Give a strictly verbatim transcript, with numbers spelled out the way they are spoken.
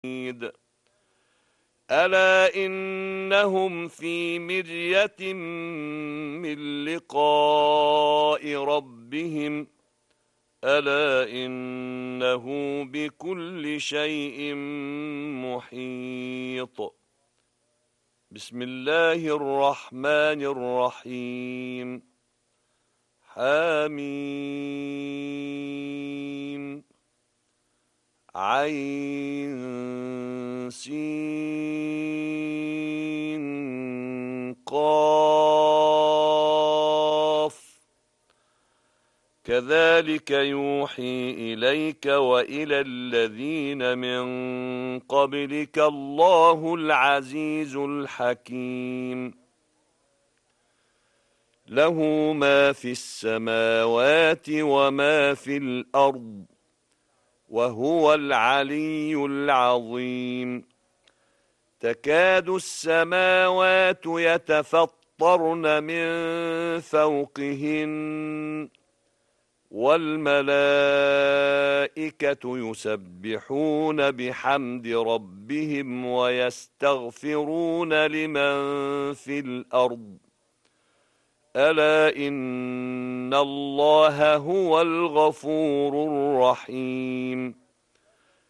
ألا إنهم في مرية من لقاء ربهم ألا إنه بكل شيء محيط. بسم الله الرحمن الرحيم. حميم عين سين قاف كذلك يوحي إليك وإلى الذين من قبلك الله العزيز الحكيم. له ما في السماوات وما في الأرض وهو العلي العظيم. تكاد السماوات يتفطرن من فوقهن والملائكة يسبحون بحمد ربهم ويستغفرون لمن في الأرض ألا إن الله هو الغفور الرحيم.